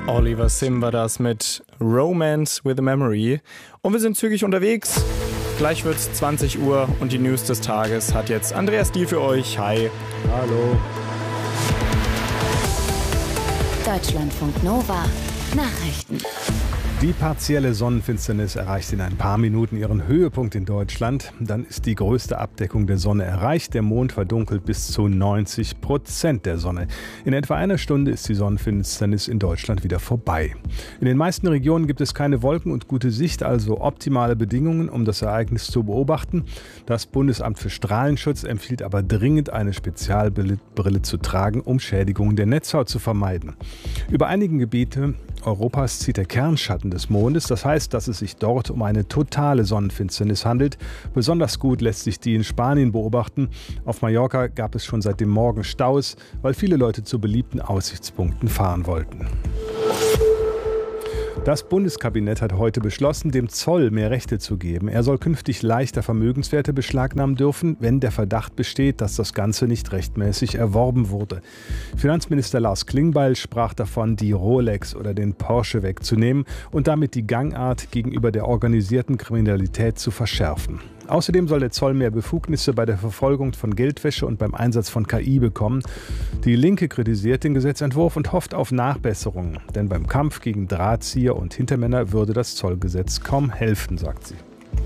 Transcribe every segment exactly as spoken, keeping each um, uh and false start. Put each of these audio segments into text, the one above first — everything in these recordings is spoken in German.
Oliver Sim war das mit Romance with a Memory. Und wir sind zügig unterwegs. Gleich wird's zwanzig Uhr und die News des Tages hat jetzt Andreas Diehl für euch. Hi. Hallo. Deutschlandfunk Nova. Nachrichten. Die partielle Sonnenfinsternis erreicht in ein paar Minuten ihren Höhepunkt in Deutschland. Dann ist die größte Abdeckung der Sonne erreicht. Der Mond verdunkelt bis zu neunzig Prozent der Sonne. In etwa einer Stunde ist die Sonnenfinsternis in Deutschland wieder vorbei. In den meisten Regionen gibt es keine Wolken und gute Sicht, also optimale Bedingungen, um das Ereignis zu beobachten. Das Bundesamt für Strahlenschutz empfiehlt aber dringend, eine Spezialbrille zu tragen, um Schädigungen der Netzhaut zu vermeiden. Über einigen Gebieten Europas zieht der Kernschatten des Mondes. Das heißt, dass es sich dort um eine totale Sonnenfinsternis handelt. Besonders gut lässt sich die in Spanien beobachten. Auf Mallorca gab es schon seit dem Morgen Staus, weil viele Leute zu beliebten Aussichtspunkten fahren wollten. Das Bundeskabinett hat heute beschlossen, dem Zoll mehr Rechte zu geben. Er soll künftig leichter Vermögenswerte beschlagnahmen dürfen, wenn der Verdacht besteht, dass das Ganze nicht rechtmäßig erworben wurde. Finanzminister Lars Klingbeil sprach davon, die Rolex oder den Porsche wegzunehmen und damit die Gangart gegenüber der organisierten Kriminalität zu verschärfen. Außerdem soll der Zoll mehr Befugnisse bei der Verfolgung von Geldwäsche und beim Einsatz von K I bekommen. Die Linke kritisiert den Gesetzentwurf und hofft auf Nachbesserungen. Denn beim Kampf gegen Drahtzieher und Hintermänner würde das Zollgesetz kaum helfen, sagt sie.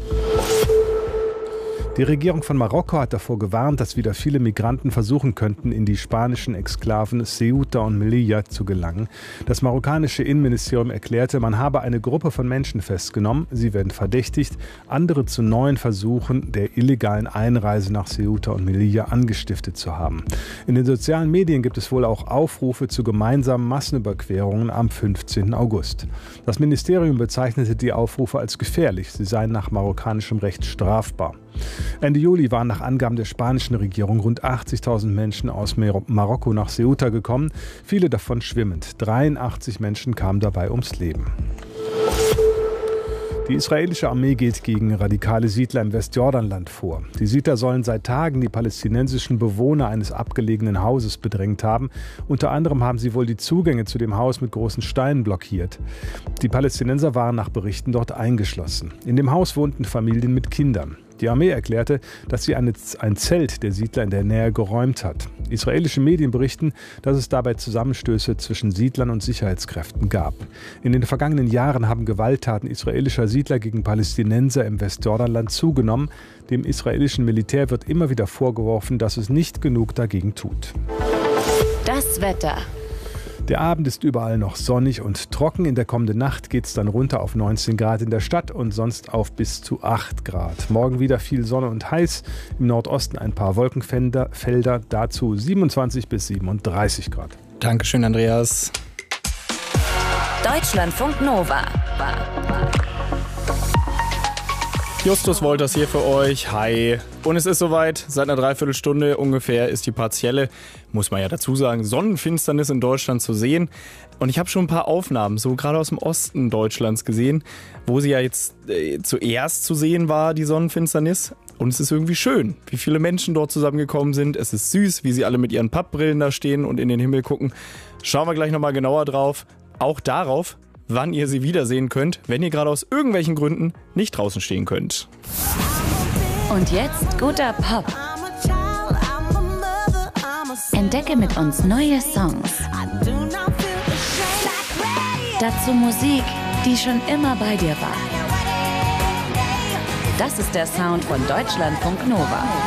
Die Regierung von Marokko hat davor gewarnt, dass wieder viele Migranten versuchen könnten, in die spanischen Exklaven Ceuta und Melilla zu gelangen. Das marokkanische Innenministerium erklärte, man habe eine Gruppe von Menschen festgenommen. Sie werden verdächtigt, andere zu neuen Versuchen der illegalen Einreise nach Ceuta und Melilla angestiftet zu haben. In den sozialen Medien gibt es wohl auch Aufrufe zu gemeinsamen Massenüberquerungen am fünfzehnten August. Das Ministerium bezeichnete die Aufrufe als gefährlich. Sie seien nach marokkanischem Recht strafbar. Ende Juli waren nach Angaben der spanischen Regierung rund achtzigtausend Menschen aus Marokko nach Ceuta gekommen, viele davon schwimmend. dreiundachtzig Menschen kamen dabei ums Leben. Die israelische Armee geht gegen radikale Siedler im Westjordanland vor. Die Siedler sollen seit Tagen die palästinensischen Bewohner eines abgelegenen Hauses bedrängt haben. Unter anderem haben sie wohl die Zugänge zu dem Haus mit großen Steinen blockiert. Die Palästinenser waren nach Berichten dort eingeschlossen. In dem Haus wohnten Familien mit Kindern. Die Armee erklärte, dass sie eine, ein Zelt der Siedler in der Nähe geräumt hat. Israelische Medien berichten, dass es dabei Zusammenstöße zwischen Siedlern und Sicherheitskräften gab. In den vergangenen Jahren haben Gewalttaten israelischer Siedler gegen Palästinenser im Westjordanland zugenommen. Dem israelischen Militär wird immer wieder vorgeworfen, dass es nicht genug dagegen tut. Das Wetter. Der Abend ist überall noch sonnig und trocken. In der kommenden Nacht geht es dann runter auf neunzehn Grad in der Stadt und sonst auf bis zu acht Grad. Morgen wieder viel Sonne und heiß. Im Nordosten ein paar Wolkenfelder, Felder, dazu siebenundzwanzig bis siebenunddreißig Grad. Dankeschön, Andreas. Deutschlandfunk Nova. Justus Wolters hier für euch. Hi. Und es ist soweit. Seit einer Dreiviertelstunde ungefähr ist die partielle, muss man ja dazu sagen, Sonnenfinsternis in Deutschland zu sehen. Und ich habe schon ein paar Aufnahmen, so gerade aus dem Osten Deutschlands gesehen, wo sie ja jetzt äh, zuerst zu sehen war, die Sonnenfinsternis. Und es ist irgendwie schön, wie viele Menschen dort zusammengekommen sind. Es ist süß, wie sie alle mit ihren Pappbrillen da stehen und in den Himmel gucken. Schauen wir gleich nochmal genauer drauf. Auch darauf, wann ihr sie wiedersehen könnt, wenn ihr gerade aus irgendwelchen Gründen nicht draußen stehen könnt. Und jetzt guter Pop. Entdecke mit uns neue Songs. Dazu Musik, die schon immer bei dir war. Das ist der Sound von Deutschlandfunk Nova.